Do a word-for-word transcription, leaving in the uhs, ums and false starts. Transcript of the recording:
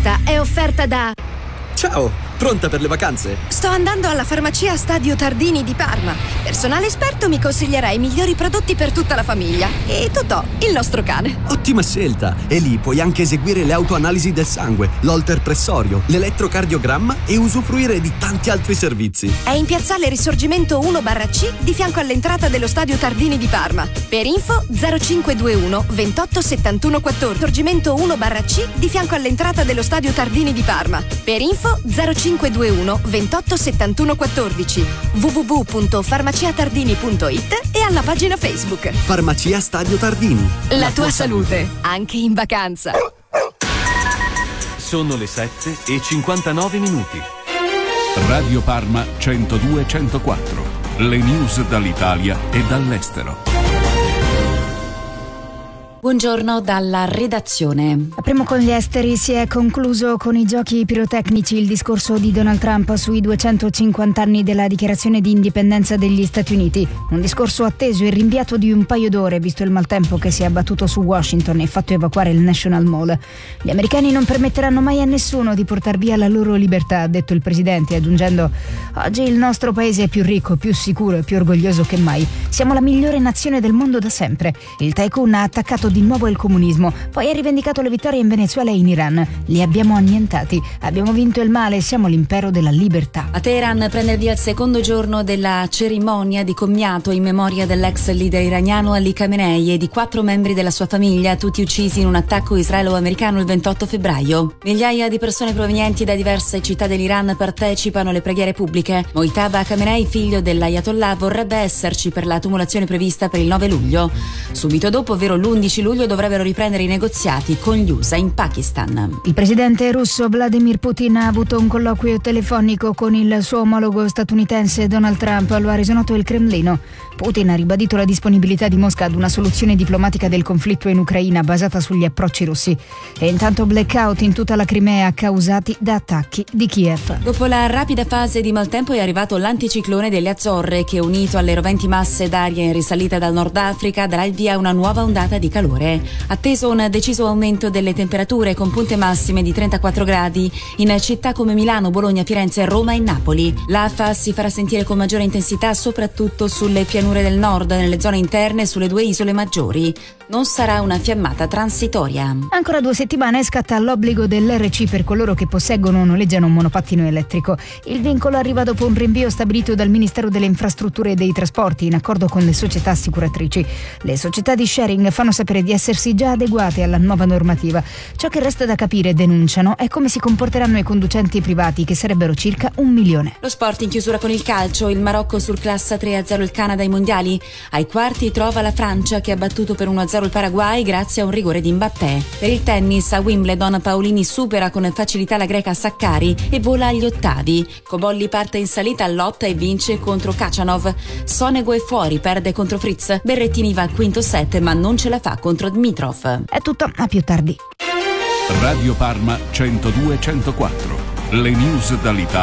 Questa è offerta da... Ciao, pronta per le vacanze? Sto andando alla farmacia Stadio Tardini di Parma. Personale esperto mi consiglierà i migliori prodotti per tutta la famiglia. E Totò, il nostro cane. Ottima scelta! E lì puoi anche eseguire le autoanalisi del sangue, l'holter pressorio, l'elettrocardiogramma e usufruire di tanti altri servizi. È in piazzale Risorgimento uno barra C di fianco all'entrata dello Stadio Tardini di Parma. Per info zero cinque due uno ventotto settantuno quattordici. Risorgimento uno barra C di fianco all'entrata dello Stadio Tardini di Parma. Per info zero cinque due uno ventotto settantuno quattordici, w w w punto farmacia tardini punto i t e alla pagina Facebook. Farmacia Stadio Tardini. La, La tua, tua salute, salute, anche in vacanza. Sono le sette e cinquantanove minuti. Radio Parma centodue centoquattro. Le news dall'Italia e dall'estero. Buongiorno dalla redazione. Apriamo con gli esteri. Si è concluso con i giochi pirotecnici il discorso di Donald Trump sui duecentocinquanta anni della dichiarazione di indipendenza degli Stati Uniti. Un discorso atteso e rinviato di un paio d'ore, visto il maltempo che si è abbattuto su Washington e fatto evacuare il National Mall. Gli americani non permetteranno mai a nessuno di portar via la loro libertà, ha detto il presidente, aggiungendo: oggi il nostro paese è più ricco, più sicuro e più orgoglioso che mai. Siamo la migliore nazione del mondo da sempre. Il tycoon ha attaccato di nuovo il comunismo, poi ha rivendicato le vittorie in Venezuela e in Iran. Li abbiamo annientati, abbiamo vinto il male, siamo l'impero della libertà. A Teheran prende il via il secondo giorno della cerimonia di commiato in memoria dell'ex leader iraniano Ali Khamenei e di quattro membri della sua famiglia, tutti uccisi in un attacco israelo-americano il ventotto febbraio. Migliaia di persone provenienti da diverse città dell'Iran partecipano alle preghiere pubbliche. Mojtaba Khamenei, figlio dell'Ayatollah, vorrebbe esserci per la tumulazione prevista per il nove luglio. Subito dopo, ovvero l'undici luglio, dovrebbero riprendere i negoziati con gli U S A in Pakistan. Il presidente russo Vladimir Putin ha avuto un colloquio telefonico con il suo omologo statunitense Donald Trump, lo ha reso noto il Cremlino. Putin ha ribadito la disponibilità di Mosca ad una soluzione diplomatica del conflitto in Ucraina basata sugli approcci russi. E intanto blackout in tutta la Crimea causati da attacchi di Kiev. Dopo la rapida fase di maltempo è arrivato l'anticiclone delle Azzorre che, unito alle roventi masse d'aria in risalita dal Nord Africa, darà il via a una nuova ondata di calore. Atteso un deciso aumento delle temperature con punte massime di trentaquattro gradi in città come Milano, Bologna, Firenze, Roma e Napoli. L'afa si farà sentire con maggiore intensità soprattutto sulle pianure del nord, nelle zone interne e sulle due isole maggiori. Non sarà una fiammata transitoria. Ancora due settimane scatta l'obbligo dell'R C per coloro che posseggono o noleggiano un monopattino elettrico. Il vincolo arriva dopo un rinvio stabilito dal Ministero delle Infrastrutture e dei Trasporti in accordo con le società assicuratrici. Le società di sharing fanno sapere di essersi già adeguate alla nuova normativa. Ciò che resta da capire, denunciano, è come si comporteranno i conducenti privati, che sarebbero circa un milione. Lo sport in chiusura con il calcio. Il Marocco surclassa tre a zero il Canada ai mondiali. Ai quarti trova la Francia, che ha battuto per uno a zero il Paraguay grazie a un rigore di Mbappé. Per il tennis a Wimbledon Paolini supera con facilità la greca Sakkari e vola agli ottavi. Cobolli parte in salita all'otta e vince contro Khachanov. Sonego è fuori, perde contro Fritz. Berrettini va al quinto set ma non ce la fa contro Dmitrov. È tutto, a più tardi. Radio Parma centodue centoquattro. Le news dall'Italia